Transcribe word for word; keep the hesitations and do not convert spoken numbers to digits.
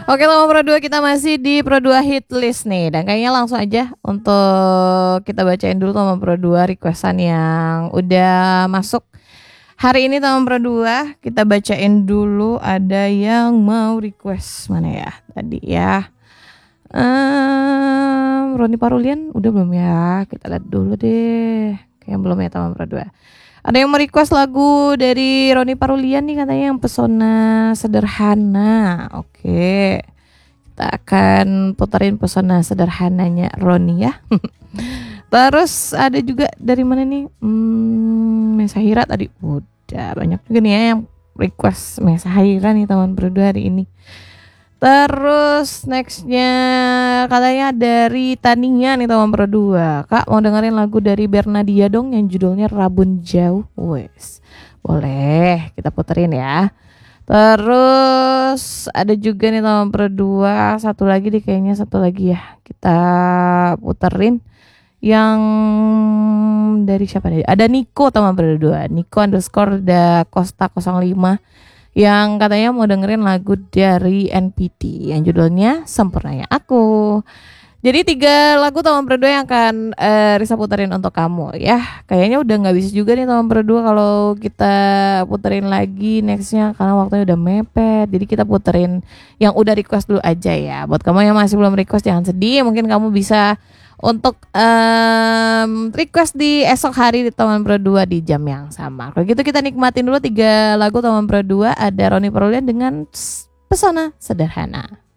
Oke, Lama Pro dua kita masih di Pro dua hit list nih. Dan kayaknya langsung aja untuk kita bacain dulu Lama Pro dua requestan yang udah masuk hari ini. Lama Pro dua kita bacain dulu, ada yang mau request mana ya tadi ya. Um, Roni Parulian udah belum ya? Kita lihat dulu deh. Kayaknya belum ya Lama Pro dua. Ada yang merequest lagu dari Roni Parulian nih katanya, yang Pesona Sederhana. Oke, kita akan puterin Pesona Sederhananya Roni ya. Terus ada juga dari mana nih? Hmm, Mesahira tadi udah banyak juga nih ya yang request Mesahira nih teman berdua hari ini. Terus nextnya katanya dari Tania nih teman berdua. Kak mau dengerin lagu dari Bernadia dong yang judulnya Rabun Jauh. Wes, boleh kita puterin ya. Terus ada juga nih teman berdua, satu lagi deh kayaknya, satu lagi ya kita puterin yang dari siapa nih? Ada Niko teman berdua, Niko underscore da Costa nol lima, yang katanya mau dengerin lagu dari N P T yang judulnya Sempurnanya Aku. Jadi tiga lagu teman berdua yang akan uh, Risa puterin untuk kamu ya. Kayaknya udah gak bisa juga nih teman berdua kalau kita puterin lagi nextnya karena waktunya udah mepet. Jadi kita puterin yang udah request dulu aja ya. Buat kamu yang masih belum request jangan sedih, mungkin kamu bisa untuk um, request di esok hari di teman berdua di jam yang sama. Kalau gitu kita nikmatin dulu tiga lagu teman berdua. Ada Roni Parulian dengan Pesona Sederhana.